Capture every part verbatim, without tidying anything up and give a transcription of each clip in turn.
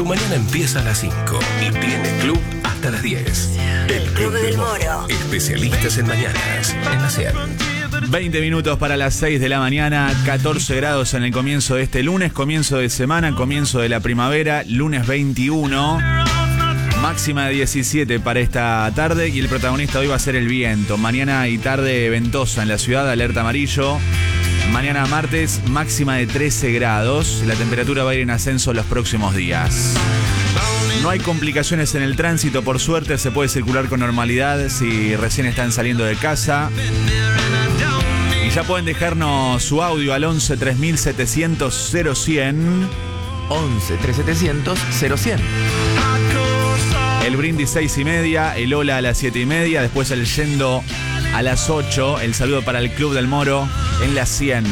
mañana empieza a las cinco y tiene club hasta las diez. El Club del Moro. Especialistas en mañanas. En la cien. veinte minutos para las seis de la mañana, catorce grados en el comienzo de este lunes, comienzo de semana, comienzo de la primavera, lunes veintiuno, máxima de diecisiete para esta tarde y el protagonista hoy va a ser el viento. Mañana y tarde ventosa en la ciudad, alerta amarillo. Mañana martes, máxima de trece grados, la temperatura va a ir en ascenso los próximos días. No hay complicaciones en el tránsito, por suerte, se puede circular con normalidad si recién están saliendo de casa. Y ya pueden dejarnos su audio al once tres mil setecientos cero cien. once tres mil setecientos cero cien. El brindis seis y media, el hola a las siete y media, después el yendo a las ocho, el saludo para el Club del Moro en las cien.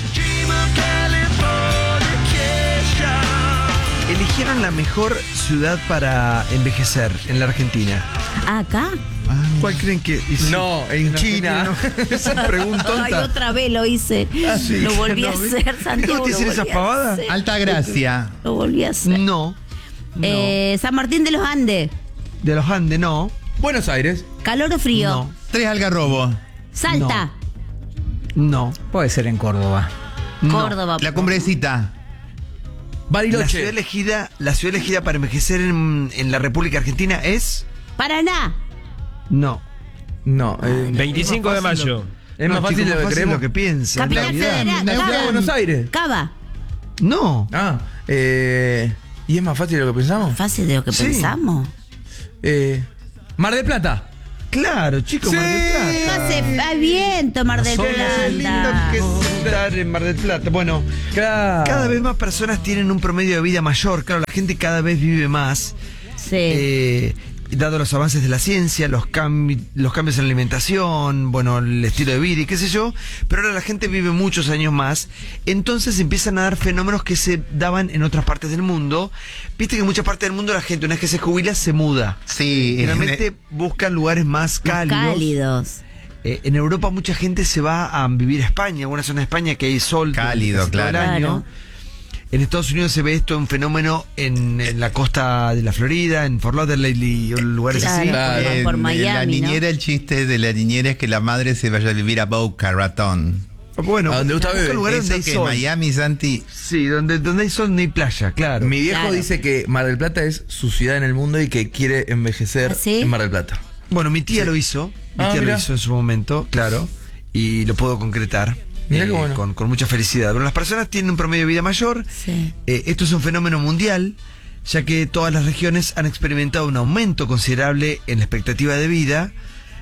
Eligieron la mejor ciudad para envejecer en la Argentina. ¿Acá? ¿Cuál creen que hice? No, en China. Argentina, no. Esa pregunta. Ay, otra vez lo hice. Ah, sí. Lo volví a No, hacer, Santiago. ¿No te hicieron lo esa volví a pavada? hacer. Alta Gracia. Lo volví a hacer. No. No. Eh, San Martín de los Andes. De los Andes, no. Buenos Aires. ¿Calor o frío? No. Tres Algarrobo. Salta. No. Puede ser en Córdoba. No. Córdoba. La Cumbrecita. La ciudad Bariloche. elegida, la ciudad elegida para envejecer en, en la República Argentina es. Paraná. No. No, eh, veinticinco de Es más fácil mayo. es No, más fácil chicos, de lo que fácil creemos. lo que piensan. Capital En realidad. Federal. La ciudad de Cava. Buenos Aires. Cava. No. Ah, eh, ¿y es más fácil de lo que pensamos? Fácil de lo que Sí. pensamos. Eh, Mar del Plata. Claro, chicos, Sí. Mar del No Plata. hace ah, viento, Mar del Qué lindo Plata. que es estar en Mar del Plata. Bueno, Claro. cada vez más personas tienen un promedio de vida mayor. Claro, la gente cada vez vive más. Sí. Eh, dado los avances de la ciencia, los, cambi- los cambios en la alimentación, bueno, el estilo de vida y qué sé yo, pero ahora la gente vive muchos años más, entonces empiezan a dar fenómenos que se daban en otras partes del mundo. Viste que en muchas partes del mundo la gente, una vez que se jubila, se muda. Sí. Generalmente buscan lugares más Más cálidos. cálidos. Eh, en Europa mucha gente se va a vivir a España, alguna zona de España que hay sol Cálido, casi todo el claro. año. Claro. En Estados Unidos se ve esto un fenómeno en, en la costa de la Florida, en Fort Lauderdale y lugares Claro. así. Claro. Por- por En- en Miami, la ¿no? niñera, el chiste de la niñera es que la madre se vaya a vivir a Boca Raton. Bueno, ¿A dónde gusta busca beber? lugares donde Eso hay que sol. Miami, Santi. Sí, donde, donde hay sol no hay playa, claro. Mi viejo Claro. dice que Mar del Plata es su ciudad en el mundo y que quiere envejecer ¿Ah, sí? en Mar del Plata. Bueno, mi tía lo hizo, mi Ah, tía mirá. lo hizo en su momento, claro, y lo puedo concretar. Mirá qué bueno. con, con mucha felicidad. Pero las personas tienen un promedio de vida mayor. Sí. Eh, esto es un fenómeno mundial, ya que todas las regiones han experimentado un aumento considerable en la expectativa de vida.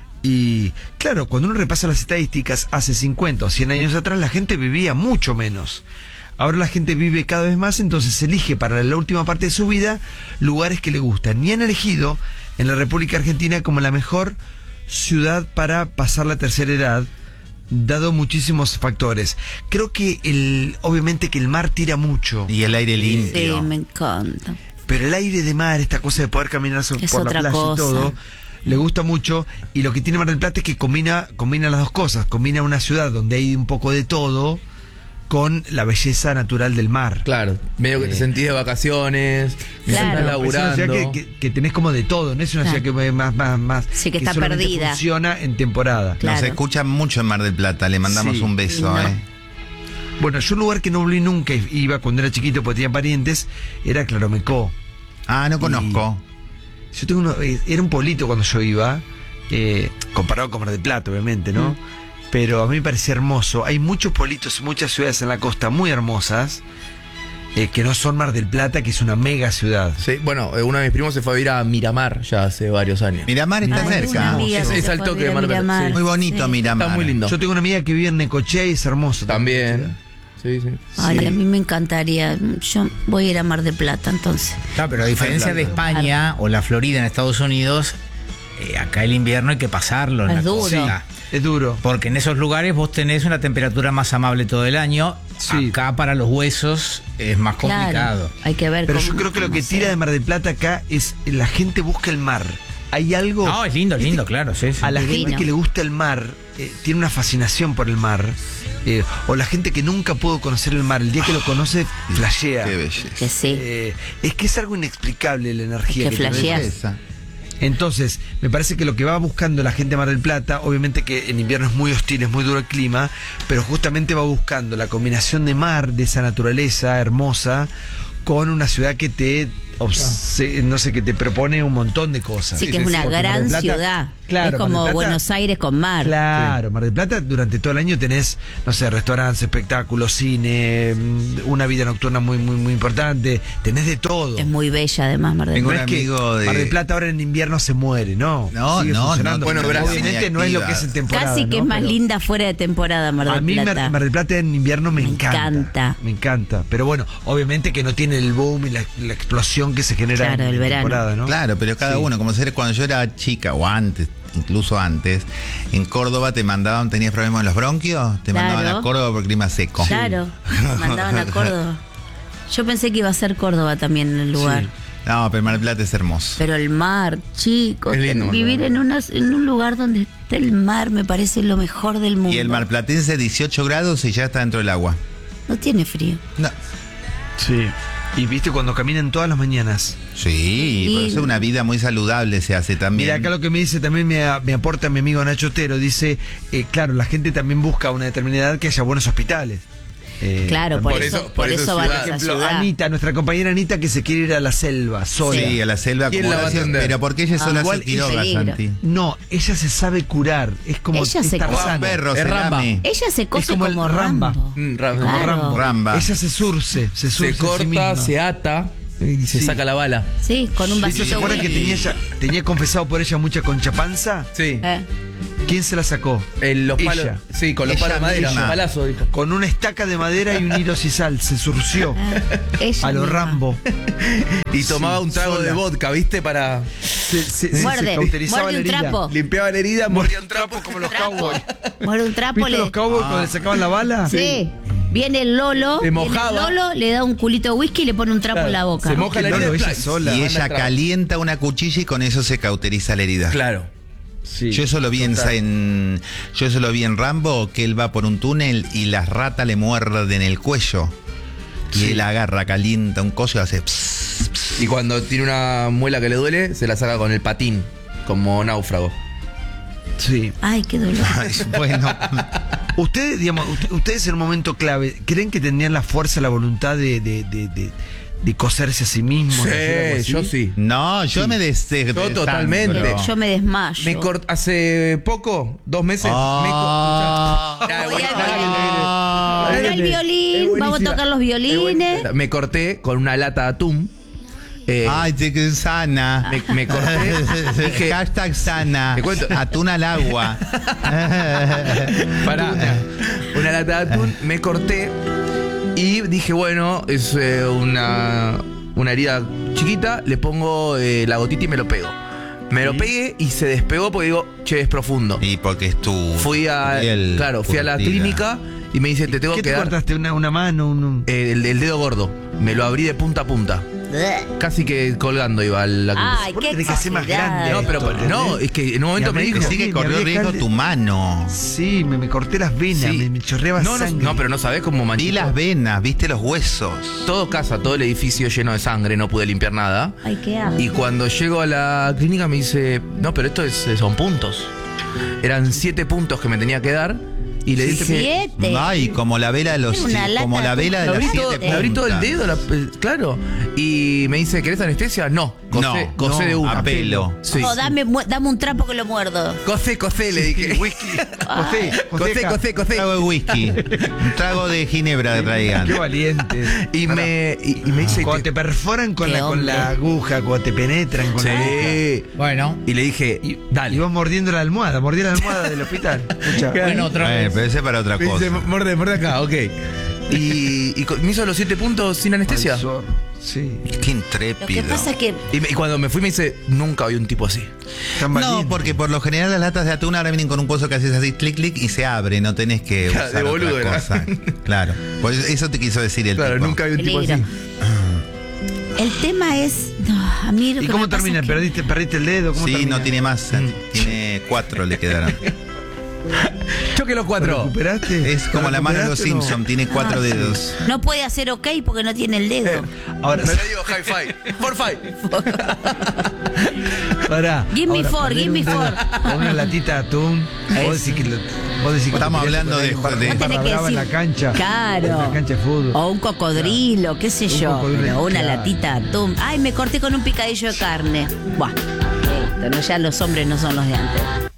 Y claro, cuando uno repasa las estadísticas, hace cincuenta o cien años atrás la gente vivía mucho menos. Ahora la gente vive cada vez más, entonces elige para la última parte de su vida lugares que le gustan. Y han elegido en la República Argentina como la mejor ciudad para pasar la tercera edad, dado muchísimos factores. Creo que el, obviamente que el mar tira mucho, Y el aire Sí, limpio. me encanta. pero el aire de mar, esta cosa de poder caminar sobre- Es por la otra playa cosa. y todo, le gusta mucho. Y lo que tiene Mar del Plata es que combina, combina las dos cosas. Combina una ciudad donde hay un poco de todo con la belleza natural del mar. Claro, medio que te sentís de vacaciones, Claro. estás Es una ciudad laburando. que, que- que tenés como de todo, no es una Claro. ciudad que más, más, más Sí, que está solamente perdida. funciona en temporada. Claro. Nos escucha mucho en Mar del Plata. Le mandamos Sí. un beso, No. ¿eh? Bueno, yo un lugar que no volví nunca, iba cuando era chiquito porque tenía parientes, era Claromecó. Ah, no conozco. Yo tengo uno, eh, era un pueblito cuando yo iba, eh, comparado con Mar del Plata, obviamente, ¿no? Mm. Pero a mí me parecía hermoso. Hay muchos pueblitos, muchas ciudades en la costa muy hermosas, eh, que no son Mar del Plata, que es una mega ciudad. Sí, bueno, eh, uno de mis primos se fue a vivir a Miramar ya hace varios años. Miramar está Ay, una cerca. amiga Es- que es se al fue a toque vivir de a Mar del Plata, Miramar. sí. Muy bonito, Sí. Miramar. Está muy lindo. Yo tengo una amiga que vive en Necochea y es hermoso. También. Sí, sí. Ay, Sí. a mí me encantaría. Yo voy a ir a Mar del Plata entonces. Claro, pero a diferencia de España o la Florida en Estados Unidos, eh, acá el invierno hay que pasarlo en Es la duro. costa. Es duro. Porque en esos lugares vos tenés una temperatura más amable todo el año. Sí. Acá para los huesos es más complicado. Claro, hay que ver Pero cómo- yo creo que lo cómo que sea. tira de Mar del Plata acá es la gente busca el mar. Hay algo... No, es lindo, ¿viste? lindo, claro, sí, sí. A la Divino. gente que le gusta el mar, eh, tiene una fascinación por el mar. Eh, o la gente que nunca pudo conocer el mar, el día que lo conoce, flashea. Qué belleza. Que sí. Eh, es que es algo inexplicable la energía Que que, tiene. flashea. Belleza. Entonces, me parece que lo que va buscando la gente de Mar del Plata, obviamente que en invierno es muy hostil, es muy duro el clima, pero justamente va buscando la combinación de mar, de esa naturaleza hermosa, con una ciudad que te, obse- no sé, que te propone un montón de cosas. Sí, que es una Porque Mar del gran Plata- ciudad. Claro, es Mar como del Plata- Buenos Aires con mar. Claro, Mar del Plata durante todo el año tenés, no sé, restaurantes, espectáculos, cine, mm, una vida nocturna muy, muy, muy importante, tenés de todo. Es muy bella además Mar del Tengo Plata. un es que amigo de- Mar del Plata ahora en invierno se muere, ¿no? No, Sigue no, funcionando. no. Bueno, Brasil obviamente no es lo que es en temporada. Casi que ¿no? es más Pero linda fuera de temporada Mar a del mí Mar, Plata. Mar del Plata en invierno me, Me encanta, encanta. Me encanta. Pero bueno, obviamente que no tiene el boom y la, la explosión que se genera Claro, en el verano. temporada, ¿no? Claro, pero cada Sí. uno, como ser cuando yo era chica o antes, incluso antes, en Córdoba te mandaban, tenías problemas en los bronquios, te Claro. mandaban a Córdoba por clima seco. Claro, mandaban a Córdoba. Yo pensé que iba a ser Córdoba también en el lugar. Sí. No, pero Mar del Plata es hermoso. Pero el mar, chicos, Es lindo, vivir ¿no? en, una, en un lugar donde está el mar me parece lo mejor del mundo. Y el marplatense dieciocho grados y ya está dentro del agua. No tiene frío. No. Sí. Y viste cuando caminan todas las mañanas. Sí, Y- por eso una vida muy saludable se hace también. Mira, acá lo que me dice también me, me aporta mi amigo Nacho Otero. Dice, eh, claro, la gente también busca a una determinada edad que haya buenos hospitales. Eh, Claro, por, Por eso, eso- por por eso, eso van ciudad. a esa Por ejemplo, ciudad. Anita, nuestra compañera Anita, que se quiere ir a la selva sola. Sí, a la selva. ¿Quién como la va a decía, atender? pero porque ella Ah, sola igual se tiró, es peligro. Santi. No, ella se sabe curar. Es como Ella es se Tarzán. cura. Perro, Es se Ramba. lame. Ella se cose como como, el Ramba. Rambo. Mm, Ram- Claro. Rambo. Ramba. Ella se surce, se surce. Se a sí corta, misma. se ata y se Sí. saca la bala. Sí, con un ¿Viste? vasito ¿Se acuerdan que de- tenía, ella- tenía confesado por ella mucha concha panza? Sí. Eh, ¿Quién se la sacó? En los palos. Ella. Sí, con los Ella palos de madera. misma. Palazo, dijo. Con una estaca de madera y un hilo sisal. Se surció. ella A lo misma. Rambo. Y tomaba Sí, un trago sola. de vodka, ¿viste? Para. Se, se- se- Muerde, se cauterizaba muerde la un herida. trapo. Limpiaba la herida, mordía un trapo. Como los Trapo. cowboys. Muerde un trapo, ¿Viste le... los cowboys cuando le sacaban la bala? Sí. Viene el Lolo, Se viene el mojaba. Lolo, le da un culito de whisky y le pone un trapo Claro, en la boca. se moja la No, herida. no, ella ¡plac! sola. Y Manda ella trapo. calienta una cuchilla y con eso se cauteriza la herida. Claro. Sí. Yo eso lo vi en, en- yo eso lo vi en Rambo, que él va por un túnel y las ratas le muerden el cuello. Y Sí. él agarra, calienta un coso y hace pss, pss. Y cuando tiene una muela que le duele, se la saca con el patín, como náufrago. Sí. Ay, qué dolor. Ay, bueno. Ustedes, digamos, usted- ustedes en un momento clave, ¿creen que tenían la fuerza, la voluntad de, de, de, de, de coserse a sí mismos? de hacer algo así? yo sí. No, yo me des Yo totalmente. desangro. Yo me desmayo. Me cort- hace poco, dos meses, me Ah. co- Ya, Voy bueno, al dale, violín. dale, dale. Ahora el violín, Es vamos a buenísima. tocar los violines. Me corté con una lata de atún. Eh, Ay, te quedé sana. me, me corté. Dije, Hashtag sana. Te cuento. Atún al agua. pará, una lata de atún, me corté y dije, bueno, es eh, una, una herida chiquita, le pongo eh, la gotita y me lo pego. Me lo pegué y se despegó porque digo, che, es profundo. Y porque es tu. Fui a, piel claro, fui a la curtida. clínica y me dice, te tengo ¿Qué que te dar cortaste? ¿Una, una mano? Un, un- eh, el, el dedo gordo. Me lo abrí de punta a punta. Casi que colgando iba a la clínica. Ay, ¿Por qué qué tenés que ser más exagerado. grande? No, pero ¿entendés? no, es que en un momento Y me abrí- dijo. Que sí que Me corrió había riesgo calde- tu mano. Sí, me, me corté las venas, Sí. me, me chorreaba No, no, sangre. no, pero no sabés cómo Vi manchó. las venas, viste los huesos. Todo casa, todo el edificio lleno de sangre, no pude limpiar nada. Ay, qué asco. Y cuando llego a la clínica me dice, no, pero esto es, son puntos. Eran siete puntos que me tenía que dar. Y le dije, Siete. Ay, como la vela de los Una lata como la de vela de me las abrí, todo, siete me abrí todo el puntas. dedo, la- eh, claro. Y me dice, ¿querés anestesia? No, cosé, No, cosé no, de una. a pelo. Sí. No, dame, mu- dame un trapo que lo muerdo. Cosé, cosé, le dije. Whisky. José, Cosé, acá. cosé, Un cosé. trago de whisky. Un trago de ginebra de traigan. Qué valiente. Y me, y, y me dice, Cuando te perforan con Qué la, con hombre. la aguja, cuando te penetran con la aguja. sí. Bueno, Y le dije, Y, dale. y vas mordiendo la almohada, mordí la almohada del hospital. Escucha. bueno, otra Bueno, vez. pero ese es para otra Me cosa. dice, morde, morde acá, ok. Y, y co- me hizo los siete puntos sin anestesia. Ay, zorro. Sí. Qué Lo que intrépido. pasa es que Y, me- y cuando me fui me dice, nunca vi un tipo así. Tan valiente. No, porque por lo general las latas de atún ahora vienen con un coso que haces así, clic, clic, y se abre, no tenés que Claro, usar de boludo otra era. cosa. Claro. Pues eso te quiso decir el Claro, tipo. nunca vi un tipo peligro. así. El tema es. No, a mí lo ¿Y que cómo me pasa termina? es que- ¿Perdiste, ¿Perdiste el dedo? ¿Cómo Sí, termina? no tiene más, tiene cuatro le quedaron. que los cuatro? ¿Recuperaste? Es como la mano de los ¿Recuperaste o no? Simpsons, tiene cuatro dedos. No puede hacer ok porque no tiene el dedo. Ahora, Me lo digo high five. Four five. pará. Give me Ahora, four, poner give me un dedo four. con una latita de atún. Vos decís que, lo, vos decís que Estamos te querés hablando poner de- un barra- de- un barra Tenés que brava en la decir- cancha. Claro. En la cancha de fútbol. O un cocodrilo, qué sé Un yo. cocodrilo, Pero una claro. latita de atún. Ay, me corté con un picadillo de carne. Buah. Listo, no, ya los hombres no son los de antes.